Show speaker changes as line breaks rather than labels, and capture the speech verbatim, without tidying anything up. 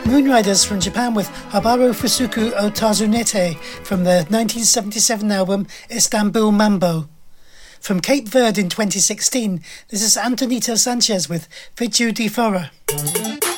Moonriders from Japan with Habaru Fusuku o Tazunete from the nineteen seventy-seven album Istanbul Mambo. From Cape Verde in twenty sixteen, this is Antonito Sanchez with Fichu de Fora.